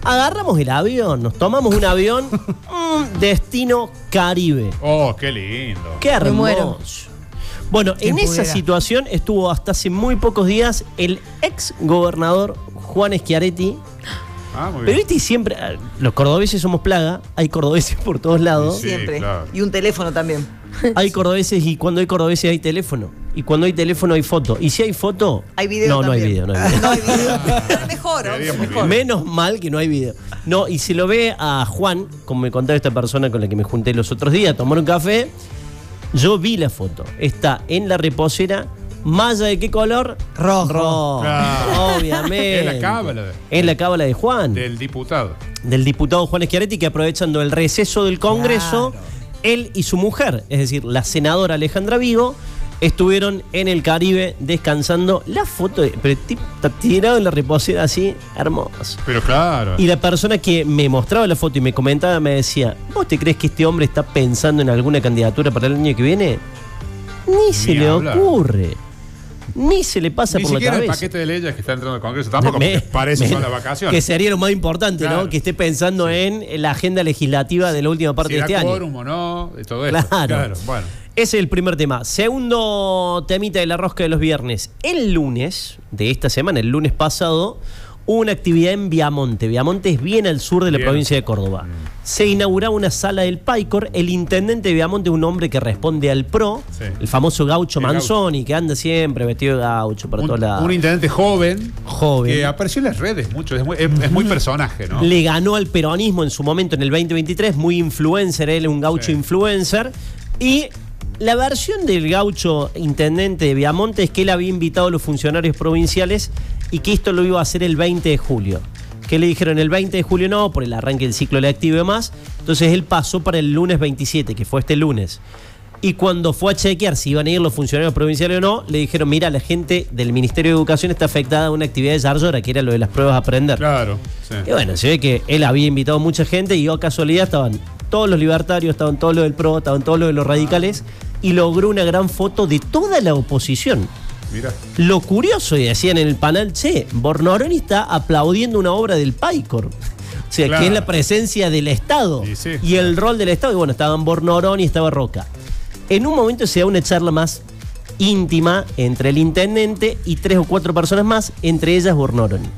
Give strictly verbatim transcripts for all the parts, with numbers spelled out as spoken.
agarramos el avión, nos tomamos un avión, mm, destino Caribe. Oh, qué lindo. Qué hermoso. Bueno, en esa situación estuvo hasta hace muy pocos días el ex gobernador Juan Schiaretti. Ah, muy bien. Pero viste, siempre, los cordobeses somos plaga, hay cordobeses por todos lados. Sí, siempre. Claro. Y un teléfono también. Hay cordobeses y cuando hay cordobeses hay teléfono. Y cuando hay teléfono hay foto. Y si hay foto... Hay video No, también. no hay video. No hay video. No hay video. Pero mejor, mejor. Menos mal que no hay video. No, y se lo ve a Juan, como me contaba esta persona con la que me junté los otros días, a tomar un café. Yo vi la foto. Está en la reposera. ¿Malla de qué color? Rojo. Rojo. Claro. Obviamente. Es la cábala. De, es la cábala de Juan. Del diputado. Del diputado Juan Schiaretti, que aprovechando el receso del Congreso, claro, él y su mujer, es decir, la senadora Alejandra Vigo, estuvieron en el Caribe descansando. La foto, de, pero está tirado en la reposera así, hermoso. Pero claro. Y la persona que me mostraba la foto y me comentaba me decía, ¿vos te crees que este hombre está pensando en alguna candidatura para el año que viene? Ni se Ni le hablar. ocurre. Ni se le pasa Ni por la cabeza. Ni siquiera el paquete de leyes que está entrando al Congreso. Tampoco me, parece me, son las vacaciones. Que sería lo más importante, claro, ¿no? Que esté pensando sí. en la agenda legislativa de la última parte si de este año. quórum o no, de todo claro. esto. Claro, bueno. Ese es el primer tema. Segundo temita de la rosca de los viernes. El lunes de esta semana, el lunes pasado, hubo una actividad en Viamonte. Viamonte es bien al sur de la bien. provincia de Córdoba. Mm. Se inauguraba una sala del Paicor. El intendente de Viamonte es un hombre que responde al PRO, sí. el famoso Gaucho el Manzoni, gaucho. que anda siempre vestido de gaucho para un, todos lados. Un intendente joven, joven, que apareció en las redes mucho. Es muy, es, es muy personaje, ¿no? Le ganó al peronismo en su momento en el veinte veintitrés, muy influencer, él es un gaucho sí. influencer. Y la versión del gaucho intendente de Viamonte es que él había invitado a los funcionarios provinciales y que esto lo iba a hacer el veinte de julio. Que le dijeron el veinte de julio no, por el arranque del ciclo lectivo y demás. Entonces él pasó para el lunes veintisiete, que fue este lunes. Y cuando fue a chequear si iban a ir los funcionarios provinciales o no, le dijeron, mira, la gente del Ministerio de Educación está afectada a una actividad de Yarlora, que era lo de las pruebas a aprender. Claro, sí. Y bueno, se ve que él había invitado a mucha gente y a casualidad estaban todos los libertarios, estaban todos los del PRO, estaban todos los de los radicales, y logró una gran foto de toda la oposición. Mira. Lo curioso, y decían en el panel, che, Bornoroni está aplaudiendo una obra del Paicor. O sea, claro. que es la presencia del Estado sí, sí, y el rol del Estado. Y bueno, estaban Bornoroni y estaba Roca. En un momento se da una charla más íntima entre el intendente y tres o cuatro personas más, entre ellas Bornoroni.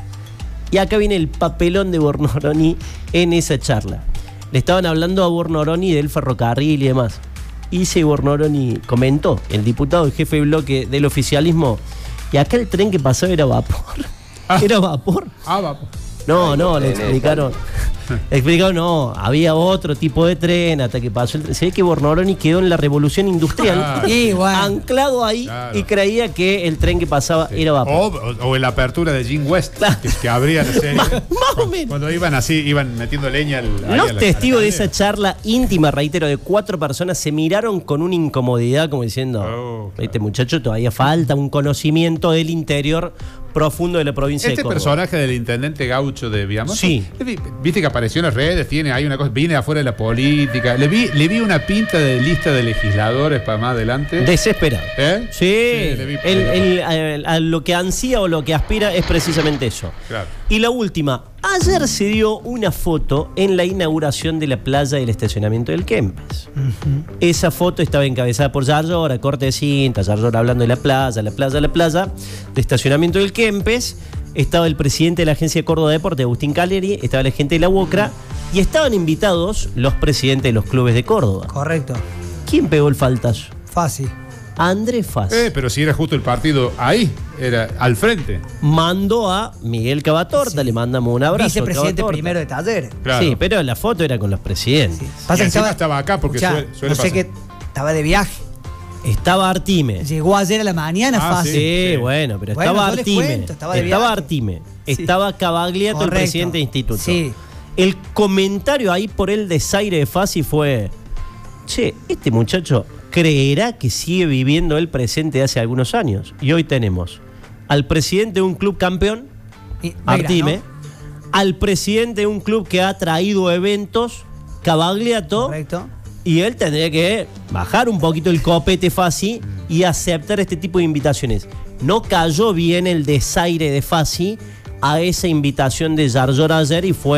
Y acá viene el papelón de Bornoroni en esa charla. Le estaban hablando a Bornoroni del ferrocarril y demás. Y ese Bornoroni comentó, el diputado, el jefe de bloque del oficialismo, y acá el tren que pasaba era vapor. Ah. ¿Era vapor? Ah, vapor. No, no, le explicaron. Le explicaron, no, había otro tipo de tren hasta que pasó el tren. Se ve que Bornoroni quedó en la revolución industrial, claro. y, bueno, anclado ahí, claro. y creía que el tren que pasaba sí. era vapor. O, o en la apertura de Jim West, claro. que, que abría la serie. más, más o menos. Cuando iban así, iban metiendo leña al. Los testigos de esa charla íntima, reitero, de cuatro personas, se miraron con una incomodidad, como diciendo, oh, claro. este muchacho todavía falta un conocimiento del interior profundo de la provincia este de Córdoba. Este personaje del intendente gaucho de Viamonte, sí. viste que apareció en las redes, tiene hay una cosa, viene afuera de la política. Le vi, le vi una pinta de lista de legisladores para más adelante. Desesperado. ¿Eh? Sí, sí le vi el, el, el, a lo que ansía o lo que aspira es precisamente eso. Claro. Y la última, ayer se dio una foto en la inauguración de la playa del estacionamiento del Kempes. Uh-huh. Esa foto estaba encabezada por Yarlora, corte de cinta, Yarlora hablando de la playa, la playa, la playa, de estacionamiento del Kempes. Estaba el presidente de la Agencia de Córdoba Deporte, Agustín Caleri, estaba la gente de la UOCRA y estaban invitados los presidentes de los clubes de Córdoba. Correcto. ¿Quién pegó el faltazo? Fácil. Andrés Faz. Eh, pero si era justo el partido ahí, era al frente. Mandó a Miguel Cavatorta, sí. le mandamos un abrazo. Vicepresidente primero de Talleres. Claro. Sí, pero la foto era con los presidentes. Sí. Pasa que estaba, estaba acá porque ya, suele, suele no sé qué, estaba de viaje. Estaba Artime. Llegó ayer a la mañana ah, fácil. Sí, sí, bueno, pero bueno, estaba no Artime. Cuento, estaba de estaba viaje. Artime. Sí. Estaba Cavagliato, el presidente de instituto. Sí. El comentario ahí por el desaire de Fassi fue: che, este muchacho creerá que sigue viviendo el presente de hace algunos años. Y hoy tenemos al presidente de un club campeón, y, Artime, ¿no? Al presidente de un club que ha traído eventos, Cavagliato. Correcto. Y él tendría que bajar un poquito el copete Fassi y aceptar este tipo de invitaciones. No cayó bien el desaire de Fassi a esa invitación de Yarlora ayer y fue